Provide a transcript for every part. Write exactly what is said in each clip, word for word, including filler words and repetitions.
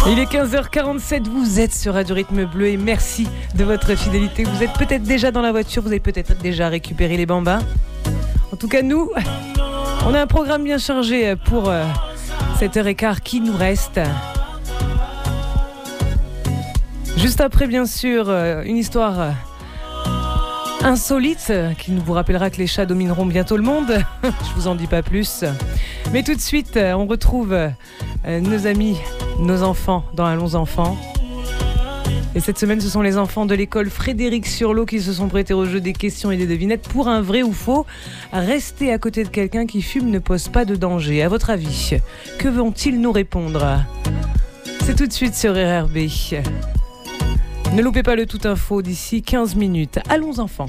Il est quinze heures quarante-sept, vous êtes sur Radio Rythme Bleu et merci de votre fidélité. Vous êtes peut-être déjà dans la voiture, vous avez peut-être déjà récupéré les bambins. En tout cas, nous, on a un programme bien chargé pour euh, cette heure et quart qui nous reste. Juste après, bien sûr, euh, une histoire euh, insolite qui nous vous rappellera que les chats domineront bientôt le monde. Je vous en dis pas plus. Mais tout de suite, euh, on retrouve euh, nos amis, nos enfants dans Allons enfants. Et cette semaine, ce sont les enfants de l'école Frédéric Surlot qui se sont prêtés au jeu des questions et des devinettes pour un vrai ou faux. Rester à côté de quelqu'un qui fume ne pose pas de danger. À votre avis, que vont-ils nous répondre ? C'est tout de suite sur R R B. Ne loupez pas le tout info d'ici quinze minutes. Allons enfants.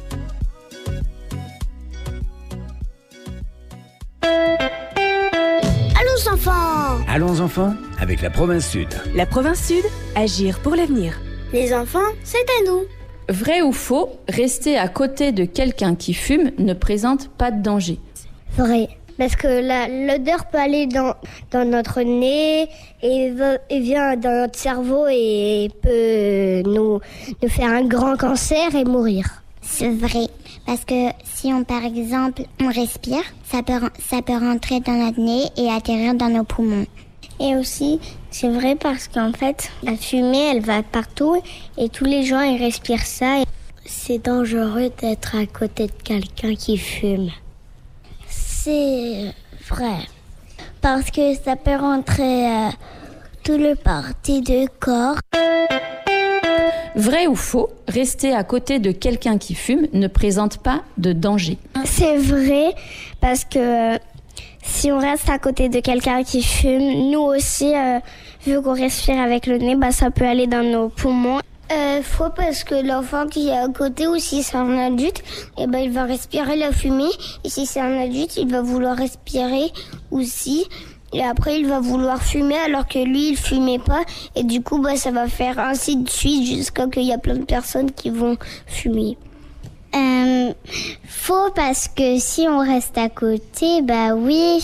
Allons enfants. Allons enfants avec la province Sud. La province Sud, agir pour l'avenir. Les enfants, c'est à nous. Vrai ou faux, rester à côté de quelqu'un qui fume ne présente pas de danger. Vrai. Parce que la, l'odeur peut aller dans, dans notre nez et, va, et vient dans notre cerveau et peut nous, nous faire un grand cancer et mourir. C'est vrai, parce que si on, par exemple, on respire, ça peut, ça peut rentrer dans notre nez et atterrir dans nos poumons. Et aussi, c'est vrai parce qu'en fait, la fumée, elle va partout et tous les gens, ils respirent ça. C'est dangereux d'être à côté de quelqu'un qui fume. C'est vrai, parce que ça peut rentrer euh, tout le parti du corps. Vrai ou faux, rester à côté de quelqu'un qui fume ne présente pas de danger. C'est vrai, parce que euh, si on reste à côté de quelqu'un qui fume, nous aussi, euh, vu qu'on respire avec le nez, bah, ça peut aller dans nos poumons. Euh, faux parce que l'enfant qui est à côté, ou si c'est un adulte, eh ben, il va respirer la fumée. Et si c'est un adulte, il va vouloir respirer aussi. Et après, il va vouloir fumer alors que lui, il fumait pas. Et du coup, bah, ça va faire ainsi de suite jusqu'à qu'il y a plein de personnes qui vont fumer. Euh, faux parce que si on reste à côté, bah oui,